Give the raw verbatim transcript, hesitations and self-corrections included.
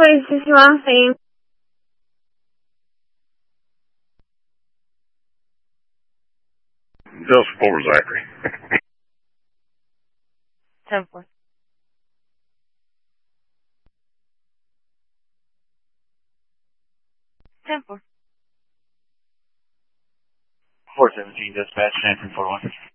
qualissimo, sim. Just four, Zachary. ten four. ten four. four seventeen, dispatch, nine three four one.